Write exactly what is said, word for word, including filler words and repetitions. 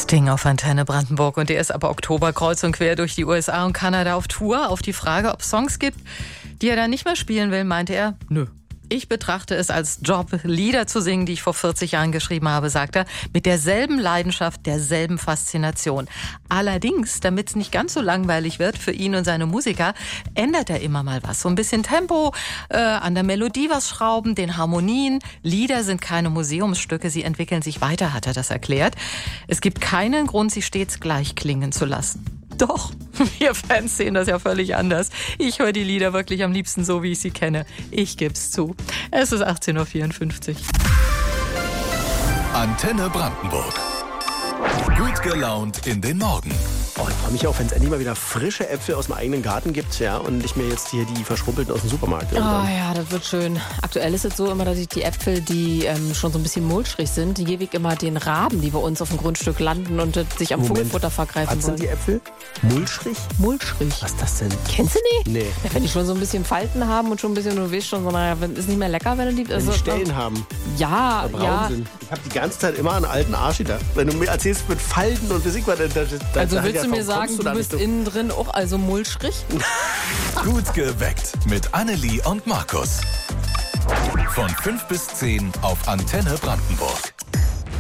Sting auf Antenne Brandenburg und der ist ab Oktober kreuz und quer durch die U S A und Kanada auf Tour. Auf die Frage, ob es Songs gibt, die er dann nicht mehr spielen will, meinte er, nö. Ich betrachte es als Job, Lieder zu singen, die ich vor vierzig Jahren geschrieben habe, sagt er, mit derselben Leidenschaft, derselben Faszination. Allerdings, damit es nicht ganz so langweilig wird für ihn und seine Musiker, ändert er immer mal was. So ein bisschen Tempo, äh, an der Melodie was schrauben, den Harmonien. Lieder sind keine Museumsstücke, sie entwickeln sich weiter, hat er das erklärt. Es gibt keinen Grund, sie stets gleich klingen zu lassen. Doch, wir Fans sehen das ja völlig anders. Ich höre die Lieder wirklich am liebsten so, wie ich sie kenne. Ich geb's zu. Es ist achtzehn Uhr vierundfünfzig. Antenne Brandenburg. Gut gelaunt in den Morgen. Oh, ich freue mich auch, wenn es endlich mal wieder frische Äpfel aus dem eigenen Garten gibt, ja, und nicht mehr jetzt hier die verschrumpelten aus dem Supermarkt. Oh ja, das wird schön. Aktuell ist es so immer, dass ich die Äpfel, die ähm, schon so ein bisschen mulchrig sind, die gebe ich immer den Raben, die bei uns auf dem Grundstück landen und äh, sich am Moment. Vogelfutter vergreifen Was wollen. sind die Äpfel? Mulchrig? Mulchrig. Was ist das denn? Kennst du nicht? Nee. Ja, wenn die schon so ein bisschen Falten haben und schon ein bisschen, du weißt schon, so, naja, wenn- ist nicht mehr lecker, wenn du die... Wenn Also, die Stellen haben, ja, braun ja. sind. Ich habe die ganze Zeit immer einen alten Arsch da. Wenn du mir erzählst mit Falten und Physik, dann, dann, dann Also dann- willst du warum mir sagen, kommst du da bist nicht so- innen drin auch also mulchrig? Gut geweckt mit Annelie und Markus. Von fünf bis zehn auf Antenne Brandenburg.